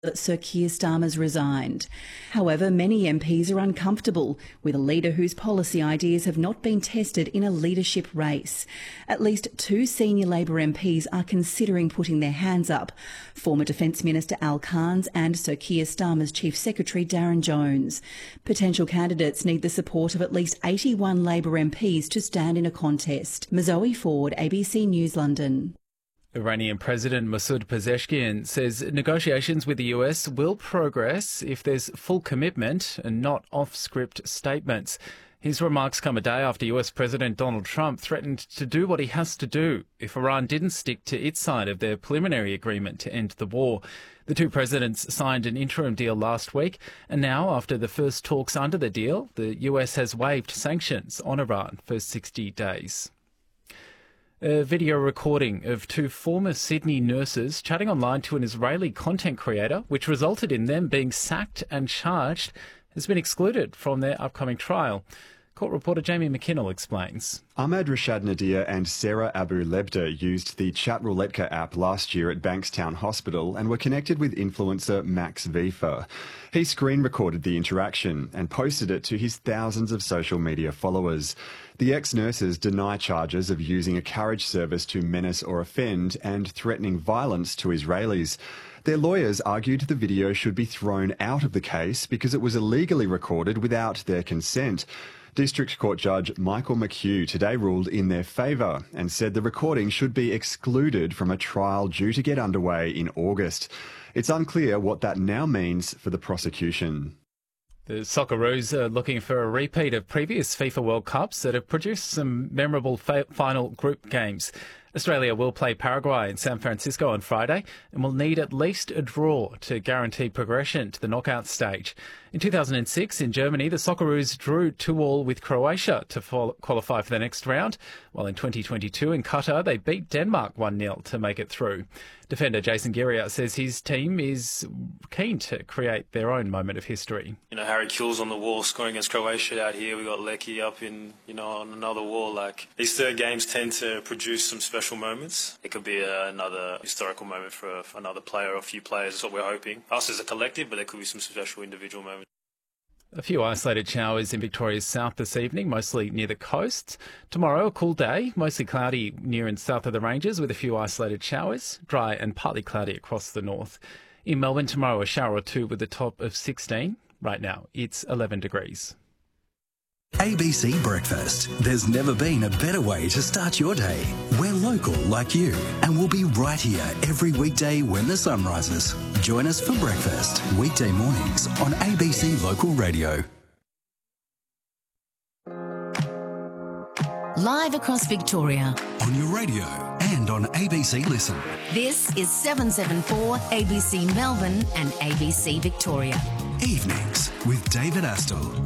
that Sir Keir Starmer's resigned. However, many MPs are uncomfortable with a leader whose policy ideas have not been tested in a leadership race. At least two senior Labor MPs are considering putting their hands up: former Defence Minister Al Cairns and Sir Keir Starmer's Chief Secretary Darren Jones. Potential candidates need the support of at least 81 Labor MPs to stand in a contest. Mazoe Ford, ABC News, London. Iranian President Masoud Pezeshkian says negotiations with the US will progress if there's full commitment and not off-script statements. His remarks come a day after US President Donald Trump threatened to do what he has to do if Iran didn't stick to its side of their preliminary agreement to end the war. The two presidents signed an interim deal last week, and now, after the first talks under the deal, the US has waived sanctions on Iran for 60 days. A video recording of two former Sydney nurses chatting online to an Israeli content creator, which resulted in them being sacked and charged, has been excluded from their upcoming trial. Court reporter Jamie McKinnell explains. Ahmad Rashad Nadir and Sarah Abu Lebda used the Chat Rouletka app last year at Bankstown Hospital and were connected with influencer Max Vifa. He screen recorded the interaction and posted it to his thousands of social media followers. The ex-nurses deny charges of using a carriage service to menace or offend and threatening violence to Israelis. Their lawyers argued the video should be thrown out of the case because it was illegally recorded without their consent. District Court Judge Michael McHugh today ruled in their favour and said the recording should be excluded from a trial due to get underway in August. It's unclear what that now means for the prosecution. The Socceroos are looking for a repeat of previous FIFA World Cups that have produced some memorable final group games. Australia will play Paraguay in San Francisco on Friday and will need at least a draw to guarantee progression to the knockout stage. In 2006 in Germany, the Socceroos drew 2-2 with Croatia to qualify for the next round, while in 2022 in Qatar they beat Denmark 1-0 to make it through. Defender Jason Geria says his team is keen to create their own moment of history. Harry Kewell's on the wall scoring against Croatia out here. We got Lecky up in, on another wall. These third games tend to produce some special moments. It could be another historical moment for another player or a few players. That's what we're hoping. Us as a collective, but there could be some special individual moments. A few isolated showers in Victoria's south this evening, mostly near the coast. Tomorrow, a cool day, mostly cloudy near and south of the ranges with a few isolated showers. Dry and partly cloudy across the north. In Melbourne tomorrow, a shower or two with a top of 16. Right now, it's 11 degrees. ABC Breakfast. There's never been a better way to start your day. We're local like you, and we'll be right here every weekday when the sun rises. Join us for breakfast, weekday mornings on ABC Local Radio. Live across Victoria. On your radio and on ABC Listen. This is 774 ABC Melbourne and ABC Victoria. Evenings with David Astle.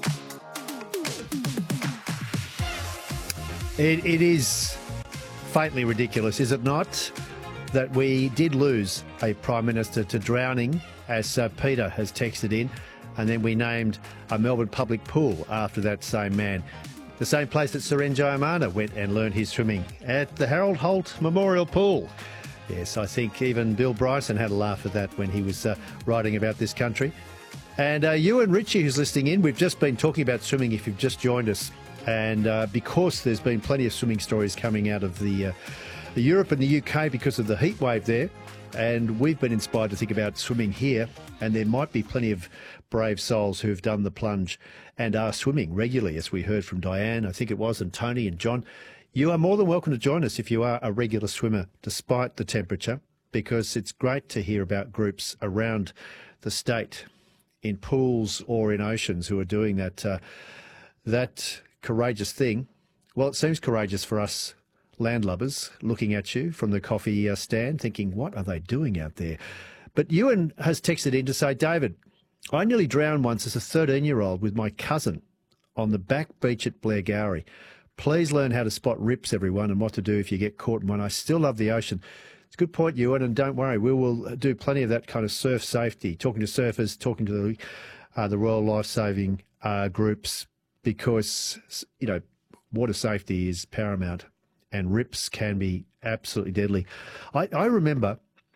It is faintly ridiculous, is it not, that we did lose a Prime Minister to drowning, as Peter has texted in, and then we named a Melbourne public pool after that same man. The same place that Sir Njayamana went and learned his swimming, at the Harold Holt Memorial Pool. Yes, I think even Bill Bryson had a laugh at that when he was writing about this country. And you and Richie, who's listening in, we've just been talking about swimming if you've just joined us. And because there's been plenty of swimming stories coming out of the Europe and the UK because of the heat wave there, and we've been inspired to think about swimming here, and there might be plenty of brave souls who've done the plunge and are swimming regularly, as we heard from Diane, I think it was, and Tony and John. You are more than welcome to join us if you are a regular swimmer, despite the temperature, because it's great to hear about groups around the state in pools or in oceans who are doing that courageous thing. Well, it seems courageous for us landlubbers looking at you from the coffee stand thinking, what are they doing out there? But Ewan has texted in to say, David, I nearly drowned once as a 13-year-old with my cousin on the back beach at Blairgowrie. Please learn how to spot rips, everyone, and what to do if you get caught in one. I still love the ocean. It's a good point, Ewan, and don't worry, we will do plenty of that kind of surf safety, talking to surfers, talking to the Royal Lifesaving groups, because, water safety is paramount and rips can be absolutely deadly. I remember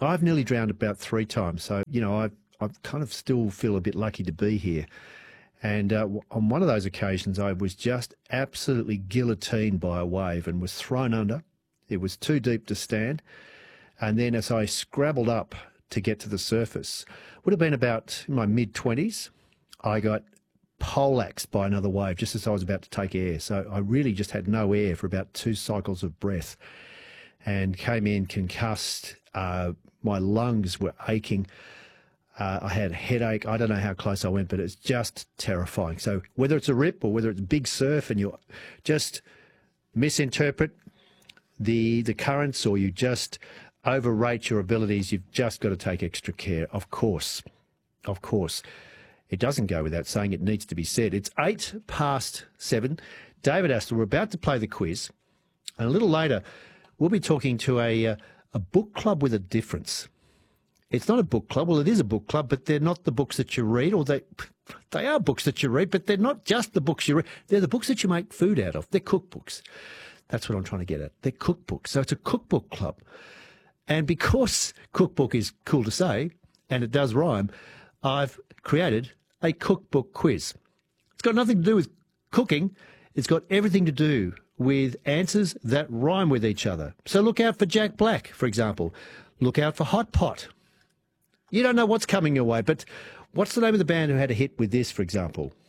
I've nearly drowned about 3 times. So, I kind of still feel a bit lucky to be here. And on one of those occasions, I was just absolutely guillotined by a wave and was thrown under. It was too deep to stand. And then as I scrabbled up to get to the surface, would have been about in my mid-20s, I got poleaxed by another wave just as I was about to take air. So I really just had no air for about 2 cycles of breath and came in concussed. My lungs were aching. I had a headache. I don't know how close I went, but it's just terrifying. So whether it's a rip or whether it's big surf and you just misinterpret the currents or you just overrate your abilities, you've just got to take extra care. Of course. It doesn't go without saying, it needs to be said. It's 7:08. David Astle, we're about to play the quiz. And a little later, we'll be talking to a book club with a difference. It's not a book club. Well, it is a book club, but they're not the books that you read, or they are books that you read, but they're not just the books you read. They're the books that you make food out of. They're cookbooks. That's what I'm trying to get at. They're cookbooks. So it's a cookbook club. And because cookbook is cool to say, and it does rhyme, I've created a cookbook quiz. It's got nothing to do with cooking. It's got everything to do with answers that rhyme with each other. So look out for Jack Black, for example. Look out for Hot Pot. You don't know what's coming your way, but what's the name of the band who had a hit with this, for example?